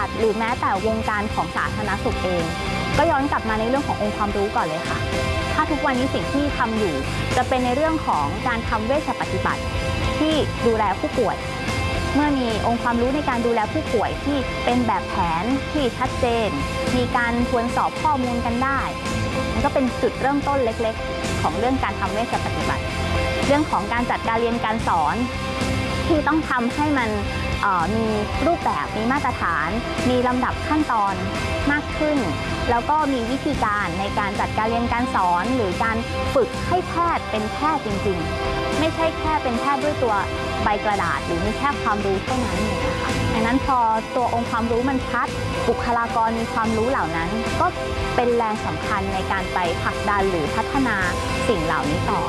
ทหรือแม้แต่วงการของสาธารณสุขเองก็ย้อนกลับมาในเรื่องขององค์ความรู้ก่อนเลยค่ะถ้าทุกวันนี้สิ่งที่ทำอยู่จะเป็นในเรื่องของการทำเวชปฏิบัติที่ดูแลผู้ป่วยเมื่อมีองค์ความรู้ในการดูแลผู้ป่วยที่เป็นแบบแผนที่ชัดเจนมีการทวนสอบข้อมูลกันได้มันก็เป็นจุดเริ่มต้นเล็กๆของเรื่องการทำเวชปฏิบัติเรื่องของการจัดการเรียนการสอนที่ต้องทำให้มันมีรูปแบบมีมาตรฐานมีลำดับขั้นตอนมากขึ้นแล้วก็มีวิธีการในการจัดการเรียนการสอนหรือการฝึกให้แพทย์เป็นแพทย์จริงๆไม่ใช่แค่เป็นแพทย์ด้วยตัวใบกระดาษหรือมีแค่ความรู้เท่านั้นนะคะดังนั้นพอตัวองค์ความรู้มันชัดบุคลากรมีความรู้เหล่านั้นก็เป็นแรงสำคัญในการไปผลักดันหรือพัฒนาสิ่งเหล่านี้ต่อ